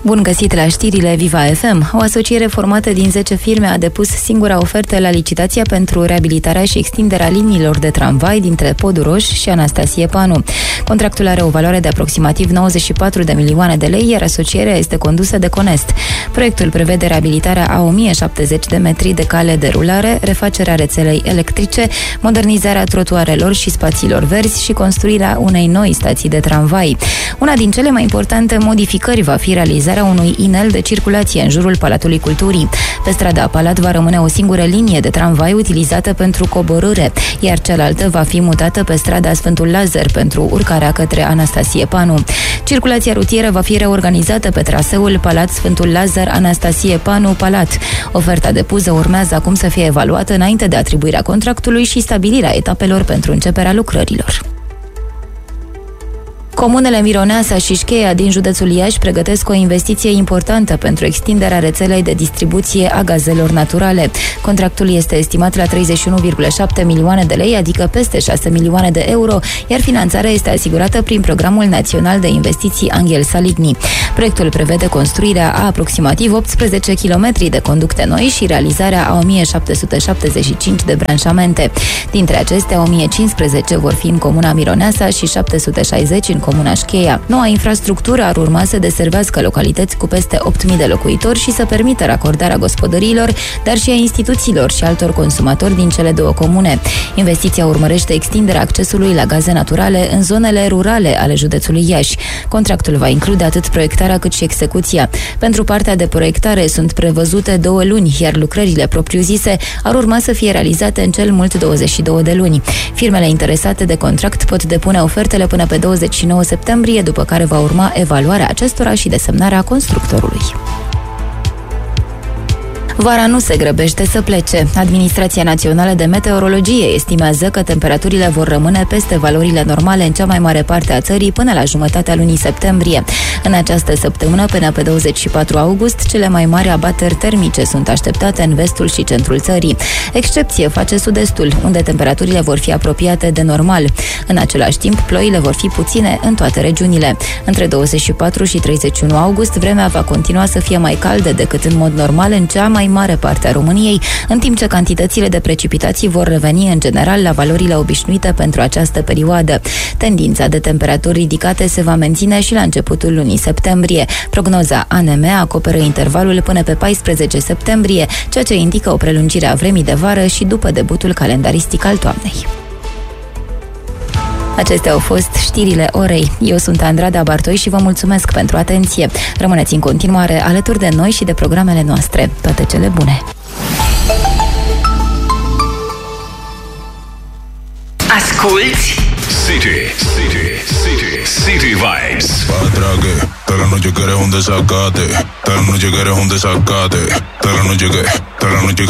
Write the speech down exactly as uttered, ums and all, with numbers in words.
Bun găsit la știrile Viva F M. O asociere formată din zece firme a depus singura ofertă la licitația pentru reabilitarea și extinderea liniilor de tramvai dintre Podul Roș și Anastasie Panu. Contractul are o valoare de aproximativ nouăzeci și patru de milioane de lei, iar asocierea este condusă de Conest. Proiectul prevede reabilitarea a o mie șaptezeci de metri de cale de rulare, refacerea rețelei electrice, modernizarea trotuarelor și spațiilor verzi și construirea unei noi stații de tramvai. Una din cele mai importante modificări va fi realizarea unui inel de circulație în jurul Palatului Culturii. Pe strada Palat va rămâne o singură linie de tramvai utilizată pentru coborâre, iar cealaltă va fi mutată pe strada Sfântul Lazar pentru urcarea către Anastasie Panu. Circulația rutieră va fi reorganizată pe traseul Palat Sfântul Lazar Anastasie Panu Palat. Oferta de puză urmează acum să fie evaluată înainte de atribuirea contractului și stabilirea etapelor pentru începerea lucrărilor. Comunele Mironeasa și Șcheia din județul Iași pregătesc o investiție importantă pentru extinderea rețelei de distribuție a gazelor naturale. Contractul este estimat la treizeci și unu virgulă șapte milioane de lei, adică peste șase milioane de euro, iar finanțarea este asigurată prin Programul Național de Investiții Anghel Saligny. Proiectul prevede construirea a aproximativ optsprezece kilometri de conducte noi și realizarea a o mie șapte sute șaptezeci și cinci de branșamente. Dintre acestea, o mie cincisprezece vor fi în comuna Mironeasa și șapte sute șaizeci în comuna Șcheia. Noua infrastructură ar urma să deservească localități cu peste opt mii de locuitori și să permită racordarea gospodăriilor, dar și a instituțiilor și altor consumatori din cele două comune. Investiția urmărește extinderea accesului la gaze naturale în zonele rurale ale județului Iași. Contractul va include atât proiectarea cât și execuția. Pentru partea de proiectare sunt prevăzute două luni, iar lucrările propriu-zise ar urma să fie realizate în cel mult douăzeci și două de luni. Firmele interesate de contract pot depune ofertele până pe douăzeci și nouă septembrie, după care va urma evaluarea acestora și desemnarea constructorului. Vara nu se grăbește să plece. Administrația Națională de Meteorologie estimează că temperaturile vor rămâne peste valorile normale în cea mai mare parte a țării până la jumătatea lunii septembrie. În această săptămână, până pe douăzeci și patru august, cele mai mari abateri termice sunt așteptate în vestul și centrul țării. Excepție face sud-estul, unde temperaturile vor fi apropiate de normal. În același timp, ploile vor fi puține în toate regiunile. Între douăzeci și patru și treizeci și unu august, vremea va continua să fie mai caldă decât în mod normal în cea mai mare parte a României, în timp ce cantitățile de precipitații vor reveni în general la valorile obișnuite pentru această perioadă. Tendința de temperaturi ridicate se va menține și la începutul lunii septembrie. Prognoza A N M acoperă intervalul până pe paisprezece septembrie, ceea ce indică o prelungire a vremii de vară și după debutul calendaristic al toamnei. Acestea au fost știrile orei. Eu sunt Andrada Bartoi și vă mulțumesc pentru atenție. Rămâneți în continuare alături de noi și de programele noastre. Toate cele bune! Asculți City, City, City, City Vibes. Patraque, toda la noche quieres un desacate. Toda la noche quieres un desacate. Toda la noche que, toda la noche que